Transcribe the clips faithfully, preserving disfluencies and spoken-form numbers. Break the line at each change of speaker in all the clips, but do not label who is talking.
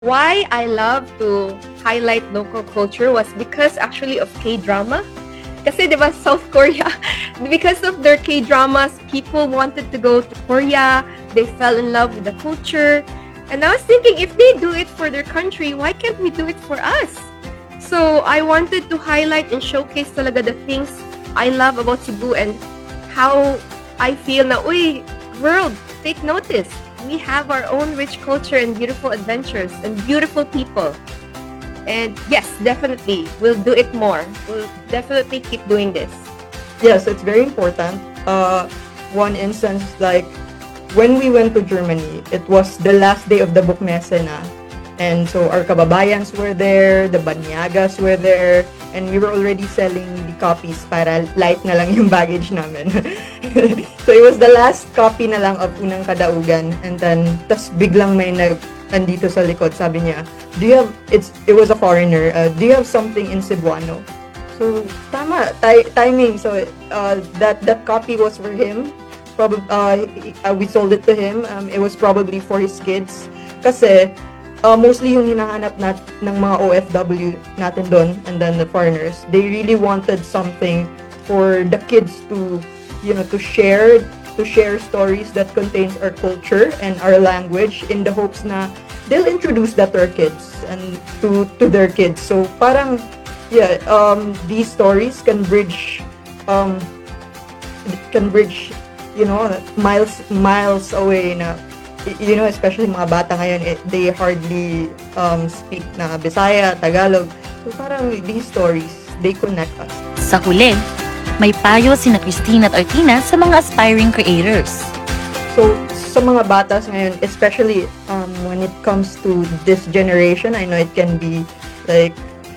Why I love to highlight local culture was because actually of K-drama. Kasi 'di ba South Korea, because of their K-dramas, people wanted to go to Korea, they fell in love with the culture. And I was thinking, if they do it for their country, why can't we do it for us? So I wanted to highlight and showcase talaga the things I love about Cebu and how I feel na, uy, world, take notice. We have our own rich culture and beautiful adventures and beautiful people. And yes, definitely, we'll do it more. We'll definitely keep doing this.
Yes, it's very important. Uh, one instance, like when we went to Germany, it was the last day of the Bukmesse na. And so our kababayans were there, the banyagas were there, and we were already selling the copies para light na lang yung baggage namin. So it was the last copy na lang of Unang Kadaugan, and then tas biglang may nag andito sa likod, sabi niya, do you have, it's, it was a foreigner, uh, do you have something in Cebuano? So, tama, ti- timing. So, uh, that, that copy was for him. Probably, uh, uh, we sold it to him. Um, it was probably for his kids. Kasi, uh, mostly yung hinahanap nat ng mga O F W natin doon, and then the foreigners, they really wanted something for the kids to, you know, to share to share stories that contains our culture and our language, in the hopes na they'll introduce that to our kids and to to their kids. So parang yeah, um these stories can bridge um can bridge you know miles miles away na, you know, especially mga bata ngayon, eh, they hardly um speak na Bisaya, Tagalog. So parang these stories, they connect us.
Sa huli, may payo sina Christine at Artina sa mga aspiring creators.
So, sa mga batas ngayon, especially um, when it comes to this generation, I know it can be like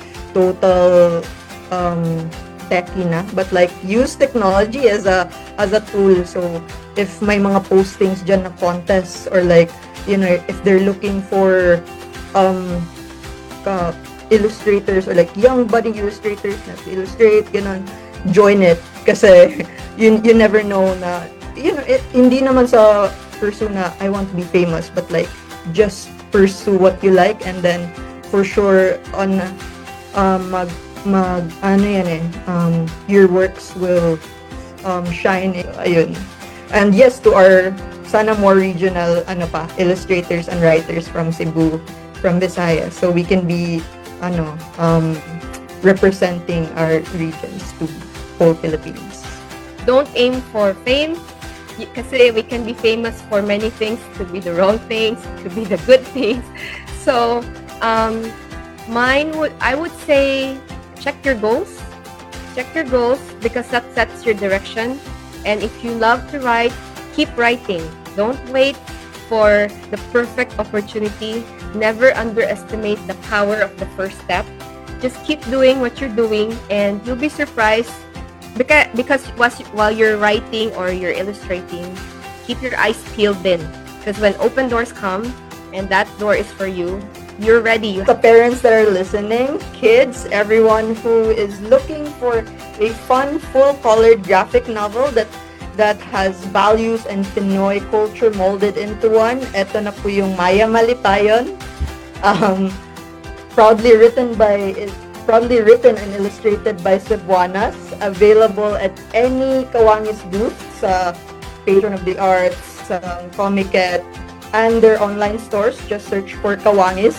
total um, techy na, but like use technology as a as a tool. So, if may mga postings dyan na contests, or like, you know, if they're looking for um, uh, illustrators, or like young budding illustrators na to illustrate, ganun, join it. Kasi you, you never know na, you know, it, hindi naman sa pursue na I want to be famous, but like just pursue what you like, and then for sure on um, mag mag ano yan eh um, your works will um, shine, ayun. And yes, to our sana more regional ano pa illustrators and writers from Cebu, from Visayas, so we can be ano um, representing our regions to whole Philippines.
Don't aim for fame. Y- Kasi we can be famous for many things. Could be the wrong things, could be the good things. So, um, mine would I would say check your goals. Check your goals because that sets your direction. And if you love to write, keep writing. Don't wait for the perfect opportunity. Never underestimate the power of the first step. Just keep doing what you're doing, and you'll be surprised. Because, because was- while you're writing or you're illustrating, keep your eyes peeled in. Because when open doors come, and that door is for you, you're ready. You
The parents that are listening, kids, everyone who is looking for a fun, full-colored graphic novel that that has values and Pinoy culture molded into one, eto na po yung Maya Malipayon. Um, proudly written by proudly written and illustrated by Cebuanas, available at any Kawangis booth sa Patron of the Arts, sa Comiket, and their online stores. Just search for Kawangis.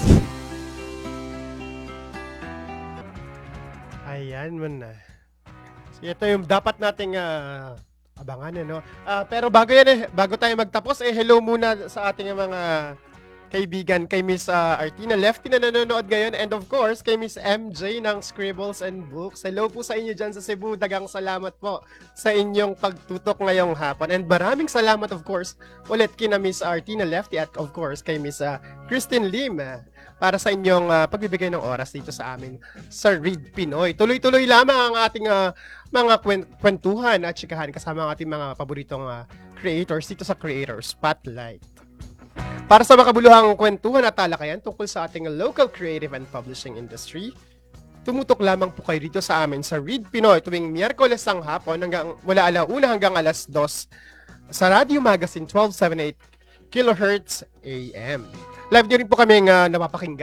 Ayan mo na. So, ito yung dapat nating ah, abangan, eh, no? Ah, pero bago yan eh, bago tayo magtapos, eh, hello muna sa ating mga kaibigan, kay Miss ah, Artina Lefty na nanonood ngayon, and of course, kay Miss M J ng Scribbles and Books. Hello po sa inyo dyan sa Cebu. Dagang salamat po sa inyong pagtutok ngayong hapon. And maraming salamat, of course, ulit kina Miss Artina Lefty at of course, kay Miss ah, Christine Lim, ah, para sa inyong ah, pagbibigay ng oras dito sa amin sa Read Pinoy. Tuloy-tuloy lamang ang ating ah, mga kwen- kwentuhan at chikahan kasama ang ating mga paboritong ah, creators dito sa Creator Spotlight. Para sa makabuluhang kwentuhan at talakayan tungkol sa ating local creative and publishing industry, tumutok lamang po kayo dito sa amin sa Read Pinoy tuwing Miyerkules ang hapon hanggang wala alauna hanggang alas dos sa Radio Magazine twelve seventy-eight kilohertz A M. live nyo rin po kami uh, napapakinggan.